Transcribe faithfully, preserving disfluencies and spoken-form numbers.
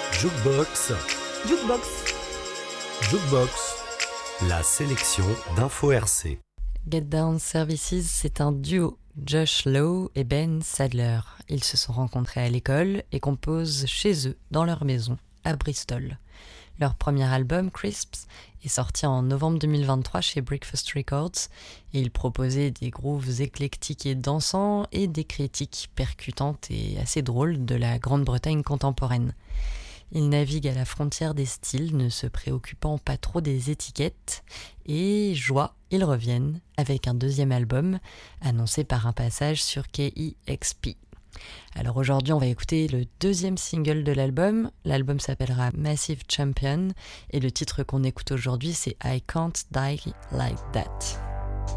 Jukebox, Jukebox. Jukebox, la sélection d'Info R C. Get Down Services, c'est un duo, Josh Lowe et Ben Sadler. Ils se sont rencontrés à l'école et composent chez eux, dans leur maison, à Bristol. Leur premier album, Crisps, est sorti en novembre deux mille vingt-trois chez Breakfast Records et ils proposaient des grooves éclectiques et dansants et des critiques percutantes et assez drôles de la Grande-Bretagne contemporaine. Ils naviguent à la frontière des styles, ne se préoccupant pas trop des étiquettes. Et joie, ils reviennent avec un deuxième album, annoncé par un passage sur K E X P. Alors aujourd'hui, on va écouter le deuxième single de l'album. L'album s'appellera Massive Champion et le titre qu'on écoute aujourd'hui, c'est I Can't Die Like That.